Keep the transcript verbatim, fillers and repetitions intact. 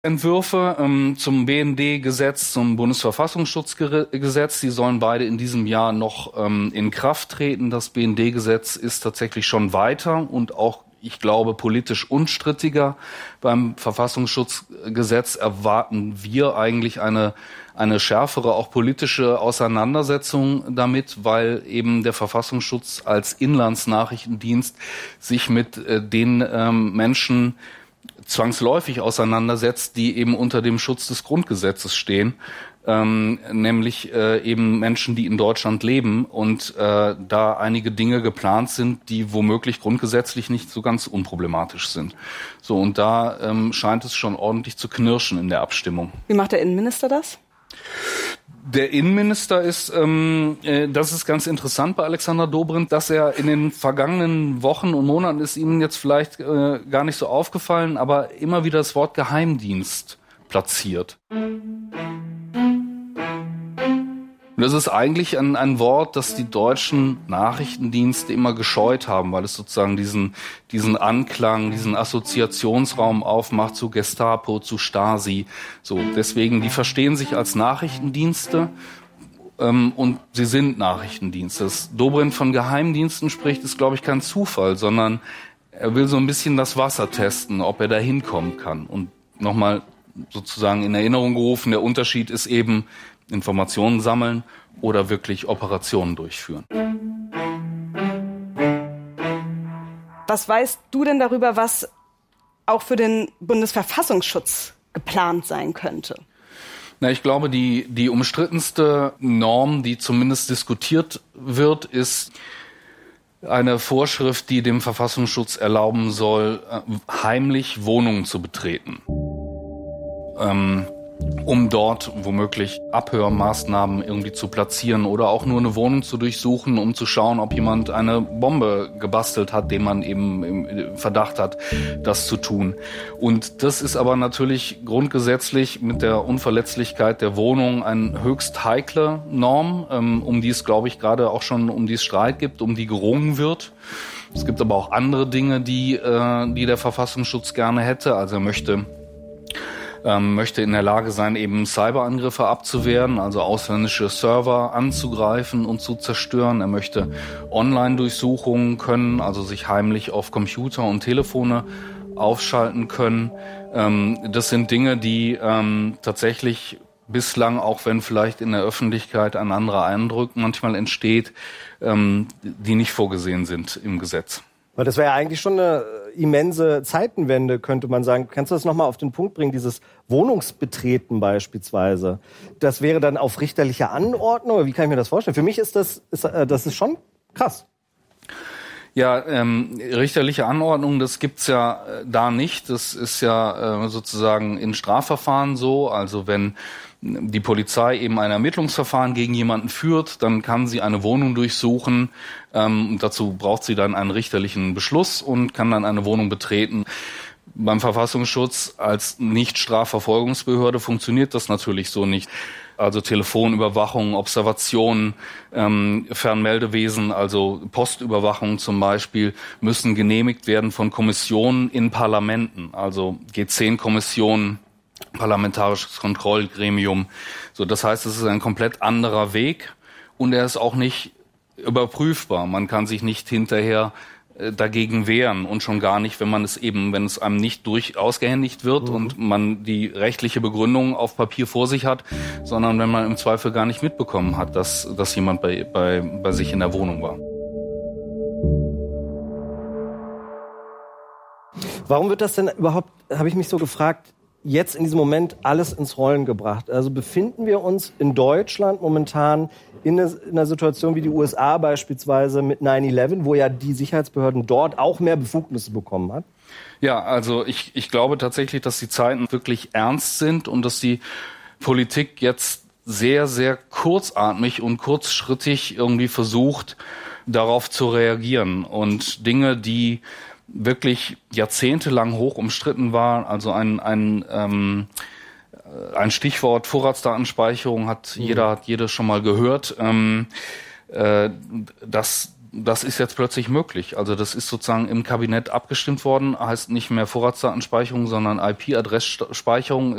Entwürfe ähm, zum B N D-Gesetz, zum Bundesverfassungsschutzgesetz. Die sollen beide in diesem Jahr noch ähm, in Kraft treten. Das B N D-Gesetz ist tatsächlich schon weiter und auch, ich glaube, politisch unstrittiger. Beim Verfassungsschutzgesetz erwarten wir eigentlich eine eine schärfere, auch politische Auseinandersetzung damit, weil eben der Verfassungsschutz als Inlandsnachrichtendienst sich mit äh, den ähm, Menschen zwangsläufig auseinandersetzt, die eben unter dem Schutz des Grundgesetzes stehen, ähm, nämlich äh, eben Menschen, die in Deutschland leben und äh, da einige Dinge geplant sind, die womöglich grundgesetzlich nicht so ganz unproblematisch sind. So, und da ähm, scheint es schon ordentlich zu knirschen in der Abstimmung. Wie macht der Innenminister das? Der Innenminister ist, ähm, äh, das ist ganz interessant bei Alexander Dobrindt, dass er in den vergangenen Wochen und Monaten, ist Ihnen jetzt vielleicht äh, gar nicht so aufgefallen, aber immer wieder das Wort Geheimdienst platziert. Und das ist eigentlich ein, ein Wort, das die deutschen Nachrichtendienste immer gescheut haben, weil es sozusagen diesen, diesen Anklang, diesen Assoziationsraum aufmacht zu Gestapo, zu Stasi. So, deswegen, die verstehen sich als Nachrichtendienste ähm, und sie sind Nachrichtendienste. Dass Dobrindt von Geheimdiensten spricht, ist, glaube ich, kein Zufall, sondern er will so ein bisschen das Wasser testen, ob er da hinkommen kann. Und nochmal sozusagen in Erinnerung gerufen, der Unterschied ist eben, Informationen sammeln oder wirklich Operationen durchführen. Was weißt du denn darüber, was auch für den Bundesverfassungsschutz geplant sein könnte? Na, ich glaube, die, die umstrittenste Norm, die zumindest diskutiert wird, ist eine Vorschrift, die dem Verfassungsschutz erlauben soll, heimlich Wohnungen zu betreten. Ähm, um dort womöglich Abhörmaßnahmen irgendwie zu platzieren oder auch nur eine Wohnung zu durchsuchen, um zu schauen, ob jemand eine Bombe gebastelt hat, den man eben im Verdacht hat, das zu tun. Und das ist aber natürlich grundgesetzlich mit der Unverletzlichkeit der Wohnung eine höchst heikle Norm, um die es, glaube ich, gerade auch schon um die es Streit gibt, um die gerungen wird. Es gibt aber auch andere Dinge, die, die der Verfassungsschutz gerne hätte. Also er möchte Ähm, möchte in der Lage sein, eben Cyberangriffe abzuwehren, also ausländische Server anzugreifen und zu zerstören. Er möchte Online-Durchsuchungen können, also sich heimlich auf Computer und Telefone aufschalten können. Ähm, das sind Dinge, die ähm, tatsächlich bislang, auch wenn vielleicht in der Öffentlichkeit ein anderer Eindruck manchmal entsteht, ähm, die nicht vorgesehen sind im Gesetz. Weil das wäre ja eigentlich schon eine immense Zeitenwende, könnte man sagen. Kannst du das nochmal auf den Punkt bringen, dieses Wohnungsbetreten beispielsweise? Das wäre dann auf richterlicher Anordnung, oder wie kann ich mir das vorstellen? Für mich ist das, ist, äh, das ist schon krass. Ja, ähm, richterliche Anordnung, das gibt's ja äh, da nicht. Das ist ja äh, sozusagen in Strafverfahren so. Also wenn die Polizei eben ein Ermittlungsverfahren gegen jemanden führt, dann kann sie eine Wohnung durchsuchen. Ähm, dazu braucht sie dann einen richterlichen Beschluss und kann dann eine Wohnung betreten. Beim Verfassungsschutz als Nicht-Strafverfolgungsbehörde funktioniert das natürlich so nicht. Also Telefonüberwachung, Observation, ähm, Fernmeldewesen, also Postüberwachung zum Beispiel, müssen genehmigt werden von Kommissionen in Parlamenten, also G zehn Kommissionen, Parlamentarisches Kontrollgremium. So, das heißt, es ist ein komplett anderer Weg und er ist auch nicht überprüfbar. Man kann sich nicht hinterher äh, dagegen wehren und schon gar nicht, wenn man es eben, wenn es einem nicht durch ausgehändigt wird mhm. und man die rechtliche Begründung auf Papier vor sich hat, sondern wenn man im Zweifel gar nicht mitbekommen hat, dass, dass jemand bei, bei, bei sich in der Wohnung war. Warum wird das denn überhaupt, habe ich mich so gefragt, jetzt in diesem Moment alles ins Rollen gebracht? Also befinden wir uns in Deutschland momentan in einer Situation wie die U S A beispielsweise mit neun elf, wo ja die Sicherheitsbehörden dort auch mehr Befugnisse bekommen hat? Ja, also ich, ich glaube tatsächlich, dass die Zeiten wirklich ernst sind und dass die Politik jetzt sehr, sehr kurzatmig und kurzschrittig irgendwie versucht, darauf zu reagieren. Und Dinge, die wirklich jahrzehntelang hoch umstritten war, also ein ein ähm, ein Stichwort Vorratsdatenspeicherung hat mhm. jeder hat jeder schon mal gehört, ähm, äh, dass das ist jetzt plötzlich möglich. Also das ist sozusagen im Kabinett abgestimmt worden, heißt nicht mehr Vorratsdatenspeicherung, sondern I P-Adressspeicherung